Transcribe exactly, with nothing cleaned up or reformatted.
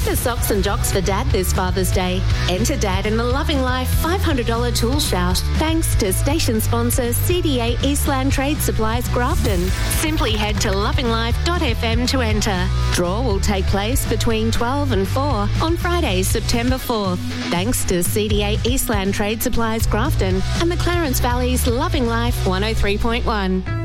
Get a socks and jocks for Dad this Father's Day. Enter Dad in the Loving Life five hundred dollars tool shout, thanks to station sponsor C D A Eastland Trade Supplies Grafton. Simply head to loving life dot f m to enter. Draw will take place between twelve and four on Friday, September fourth. Thanks to C D A Eastland Trade Supplies Grafton and the Clarence Valley's Loving Life one oh three point one.